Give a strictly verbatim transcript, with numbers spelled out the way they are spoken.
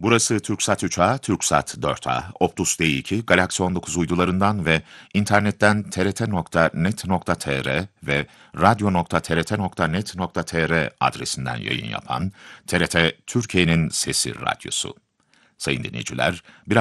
Burası TürkSat üç A, TürkSat dört A, Optus D iki, Galaxy on dokuz uydularından ve internetten t r t nokta net nokta t r ve radyo nokta t r t nokta net nokta t r adresinden yayın yapan T R T Türkiye'nin Sesi Radyosu. Sayın dinleyiciler, biraz